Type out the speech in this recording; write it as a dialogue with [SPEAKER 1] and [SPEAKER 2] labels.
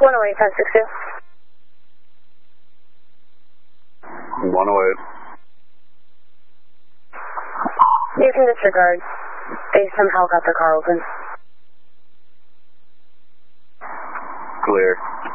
[SPEAKER 1] 108, 562.
[SPEAKER 2] 108.
[SPEAKER 1] You can disregard. They somehow got their car open.
[SPEAKER 2] Clear.